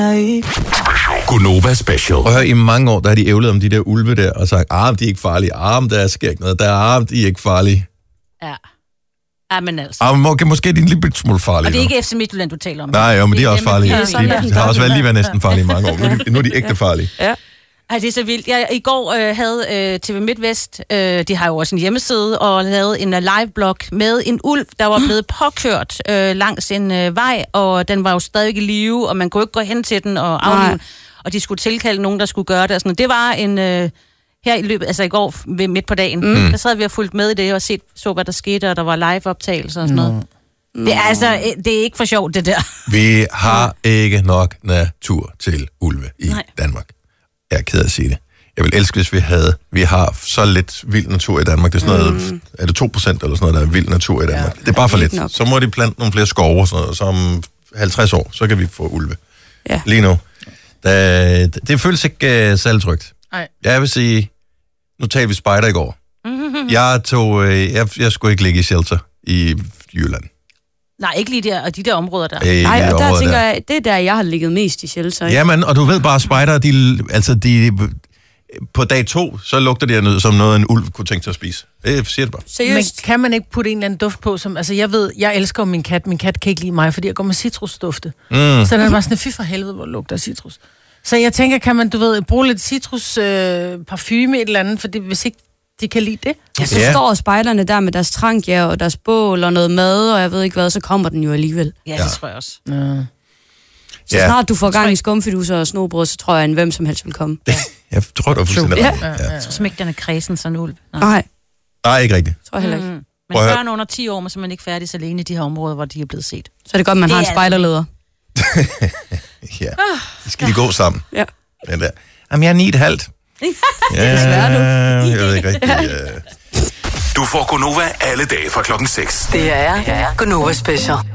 Gunova Special. Og hør, i mange år, der har de ævlet om de der ulve der, og sagt, de er ikke farlige, der sker ikke noget, de er ikke farlige. Ja. Ja, men altså. Måske er de en lille smule farlige. Og det er ikke FC Midtjylland, du taler om. Nej, jo, men de er også farlige. De har også været næsten farlige i mange år. Nu er de ægte farlige. Ja. Ej, det er så vildt. Jeg i går havde TV MidtVest, de har jo også en hjemmeside, og lavet en live-blog med en ulv, der var blevet påkørt langs en vej, og den var jo stadig i live, og man kunne ikke gå hen til den og aflive, og de skulle tilkalde nogen, der skulle gøre det. Og sådan. Det var en... her i løbet, altså i går midt på dagen, der sad vi og fulgt med i det, og så, hvad der skete, og der var live-optagelser og sådan noget. Det er altså, det er ikke for sjovt, det der. Vi har ikke nok natur til ulve i Danmark. Jeg er ked af at sige det. Jeg vil elske, hvis vi har så lidt vild natur i Danmark. Det er sådan noget, er det 2% eller sådan noget, der er vild natur i Danmark? Det er bare for lidt. Nok. Så må de plante nogle flere skove og sådan noget, så om 50 år, så kan vi få ulve. Ja. Lige nu. Det føles ikke særlig trygt. Jeg vil sige, nu talte vi spejder i går. Jeg skulle ikke ligge i shelter i Jylland. Nej, ikke lige der, og de der områder der. Nej, og der tænker jeg, det er der, jeg har ligget mest i shelter. Jamen, og du ved bare, spejder, de på dag 2, så lugter det noget, som noget, en ulv kunne tænke sig at spise. Det siger det bare. Seriøst? Men kan man ikke putte en eller anden duft på, som, altså jeg ved, jeg elsker min kat. Min kat kan ikke lide mig, fordi jeg går med citrusdufte. Så den er bare sådan, fy for helvede, hvor lugter citrus. Så jeg tænker, kan man, bruge lidt citrus parfume et eller andet, for hvis ikke de kan lide det. Ja, så står spejderne der med deres trankjær og deres bål og noget mad, og jeg ved ikke hvad, så kommer den jo alligevel. Ja, det tror jeg også. Så snart du får gang i skumfiduser og snobrød, så tror jeg, en hvem som helst vil komme. Jeg tror, det er fuldstændig ret. Jeg tror ikke, den er kredsen sådan ulv. Nej, ikke rigtigt. Tror jeg heller ikke. Men børn under 10 år, så man ikke færdig så alene i de her områder, hvor de er blevet set. Så er det godt, man har en spejderleder. Ja, det skal de gå sammen. Ja. Den der. Jamen, jeg er 9,5. Jeg ved ikke rigtigt. Du får Gunova alle dage fra klokken 6. Det er Gunova Special.